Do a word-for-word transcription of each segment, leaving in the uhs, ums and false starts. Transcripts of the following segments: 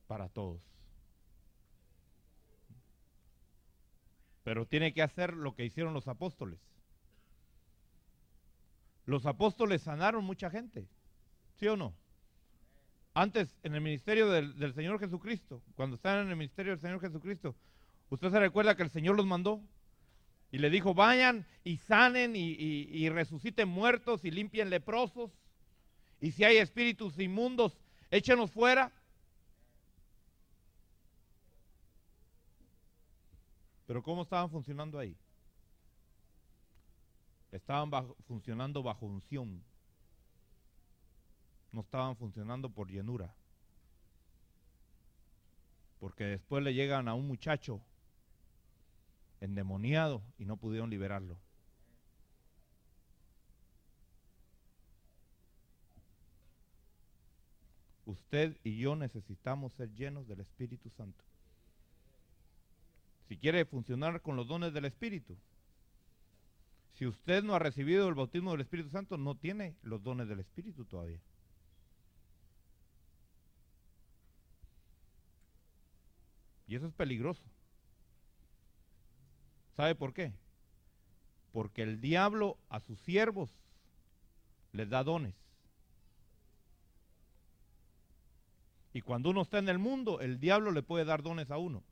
para todos. Pero tiene que hacer lo que hicieron los apóstoles. Los apóstoles sanaron mucha gente, ¿sí o no? Antes, en el ministerio del, del Señor Jesucristo, cuando estaban en el ministerio del Señor Jesucristo, usted se recuerda que el Señor los mandó y le dijo, vayan y sanen y, y, y resuciten muertos y limpien leprosos, y si hay espíritus inmundos, échenlos fuera. Pero ¿cómo estaban funcionando ahí? Estaban bajo, funcionando bajo unción. No estaban funcionando por llenura. Porque después le llegan a un muchacho endemoniado y no pudieron liberarlo. Usted y yo necesitamos ser llenos del Espíritu Santo. Si quiere funcionar con los dones del Espíritu, si usted no ha recibido el bautismo del Espíritu Santo, no tiene los dones del Espíritu todavía. Y eso es peligroso. ¿Sabe por qué? Porque el diablo a sus siervos les da dones. Y cuando uno está en el mundo, el diablo le puede dar dones a uno.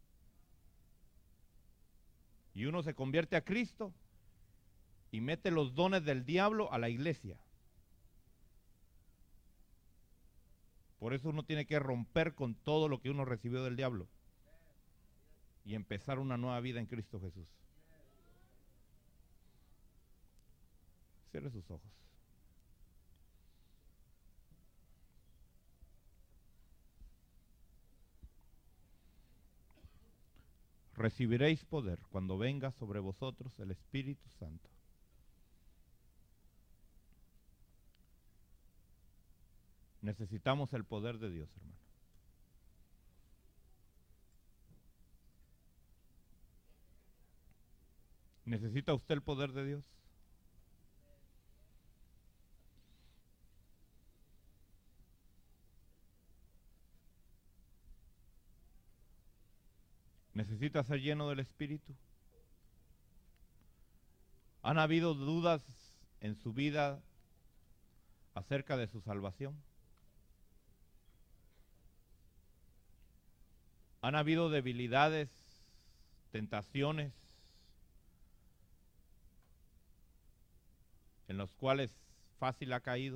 Y uno se convierte a Cristo y mete los dones del diablo a la iglesia. Por eso uno tiene que romper con todo lo que uno recibió del diablo y empezar una nueva vida en Cristo Jesús. Cierre sus ojos. Recibiréis poder cuando venga sobre vosotros el Espíritu Santo. Necesitamos el poder de Dios, hermano. ¿Necesita usted el poder de Dios? ¿Necesita ser lleno del Espíritu? ¿Han habido dudas en su vida acerca de su salvación? ¿Han habido debilidades, tentaciones en los cuales fácil ha caído?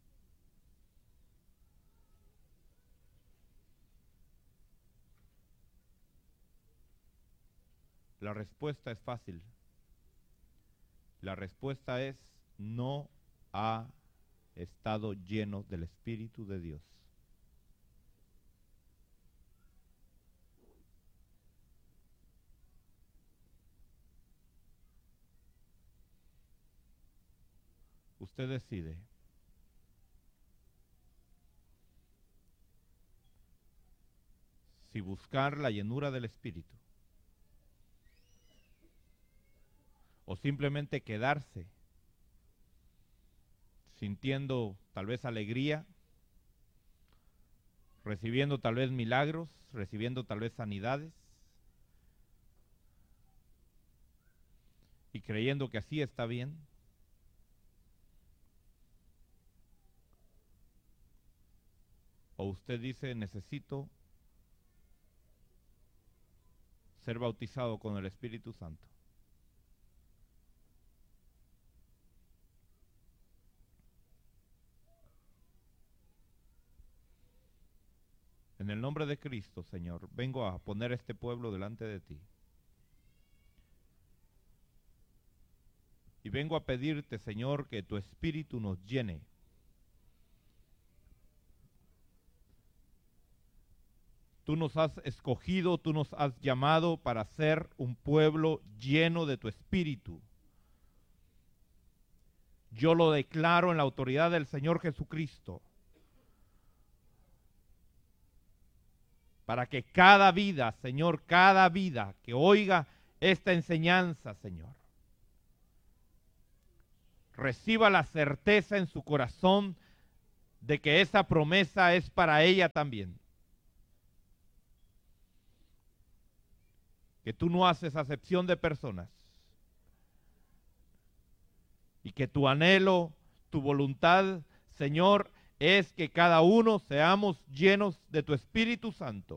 La respuesta es fácil. La respuesta es: no ha estado lleno del Espíritu de Dios. Usted decide si buscar la llenura del Espíritu o simplemente quedarse sintiendo tal vez alegría, recibiendo tal vez milagros, recibiendo tal vez sanidades y creyendo que así está bien. O usted dice: necesito ser bautizado con el Espíritu Santo. En el nombre de Cristo, Señor, vengo a poner este pueblo delante de ti. Y vengo a pedirte, Señor, que tu Espíritu nos llene. Tú nos has escogido, tú nos has llamado para ser un pueblo lleno de tu Espíritu. Yo lo declaro en la autoridad del Señor Jesucristo, para que cada vida, Señor, cada vida que oiga esta enseñanza, Señor, reciba la certeza en su corazón de que esa promesa es para ella también. que tú no haces acepción de personas y que tu anhelo, tu voluntad, Señor, es que cada uno seamos llenos de tu Espíritu Santo.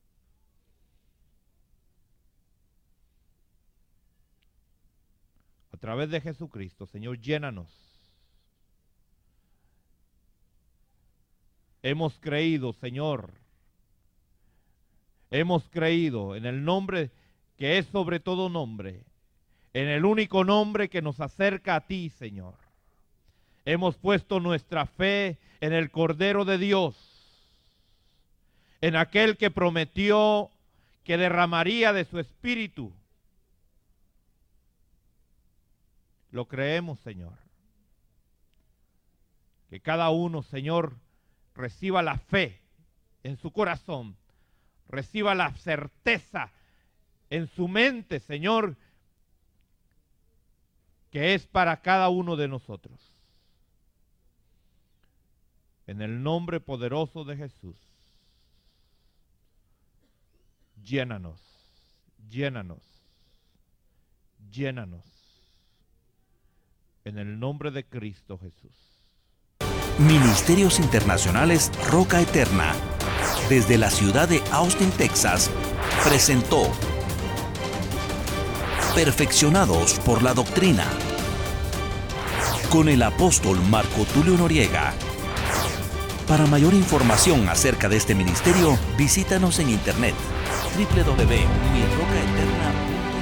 A través de Jesucristo, Señor, llénanos. Hemos creído, Señor. Hemos creído en el nombre que es sobre todo nombre, en el único nombre que nos acerca a ti, Señor. Hemos puesto nuestra fe en el Cordero de Dios, en aquel que prometió que derramaría de su Espíritu. Lo creemos, Señor. Que cada uno, Señor, reciba la fe en su corazón, reciba la certeza en su mente, Señor, que es para cada uno de nosotros. En el nombre poderoso de Jesús, llénanos, llénanos, llénanos. En el nombre de Cristo Jesús. Ministerios Internacionales Roca Eterna, desde la ciudad de Austin, Texas, presentó Perfeccionados por la Doctrina, con el apóstol Marco Tulio Noriega. Para mayor información acerca de este ministerio, visítanos en internet doble u doble u doble u punto mi roca eterna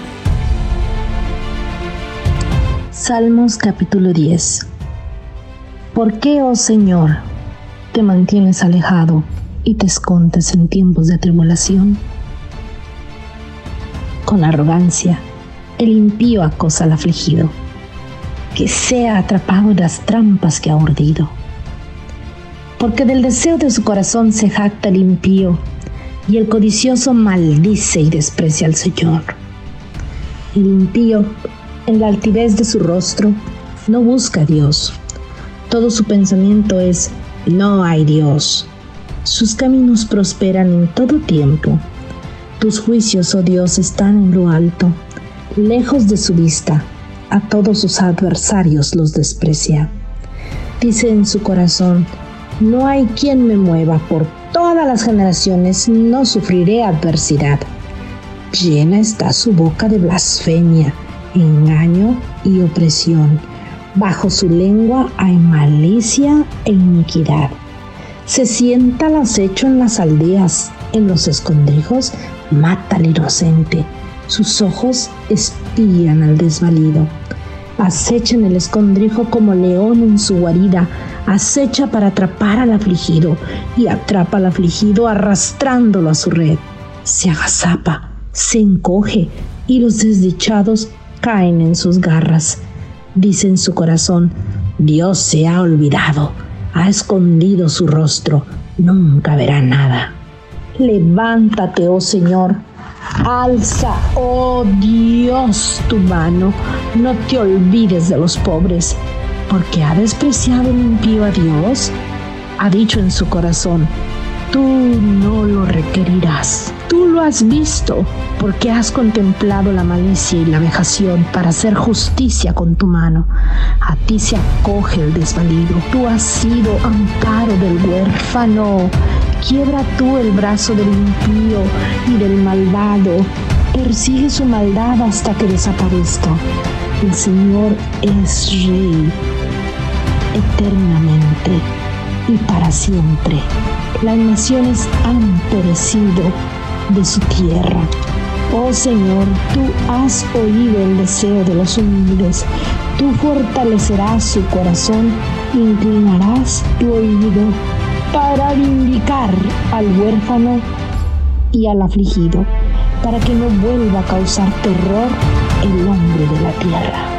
punto net. Salmos capítulo diez. ¿Por qué, oh Señor, te mantienes alejado y te escondes en tiempos de tribulación? Con arrogancia, el impío acosa al afligido, que sea atrapado en las trampas que ha urdido. Porque del deseo de su corazón se jacta el impío, y el codicioso maldice y desprecia al Señor. El impío, en la altivez de su rostro, no busca a Dios. Todo su pensamiento es: no hay Dios. Sus caminos prosperan en todo tiempo. Tus juicios, oh Dios, están en lo alto, lejos de su vista. A todos sus adversarios los desprecia. Dice en su corazón: no hay quien me mueva, por todas las generaciones no sufriré adversidad. Llena está su boca de blasfemia, engaño y opresión. Bajo su lengua hay malicia e iniquidad. Se sienta al acecho en las aldeas, en los escondrijos mata al inocente. Sus ojos espían al desvalido. Acecha en el escondrijo como león en su guarida. Acecha para atrapar al afligido y atrapa al afligido arrastrándolo a su red. Se agazapa, se encoge y los desdichados caen en sus garras. Dice en su corazón: Dios se ha olvidado, ha escondido su rostro, nunca verá nada. Levántate, oh Señor, alza, oh Dios, tu mano, no te olvides de los pobres, porque ha despreciado el impío a Dios. Ha dicho en su corazón: tú no lo requerirás. Tú lo has visto, porque has contemplado la malicia y la vejación para hacer justicia con tu mano. A ti se acoge el desvalido. Tú has sido amparo del huérfano. Quiebra tú el brazo del impío y del malvado. Persigue su maldad hasta que desaparezca. El Señor es Rey eternamente y para siempre. Las naciones han perecido de su tierra. Oh Señor, tú has oído el deseo de los humildes. Tú fortalecerás su corazón, inclinarás tu oído para vindicar al huérfano y al afligido, para que no vuelva a causar terror el hombre de la tierra.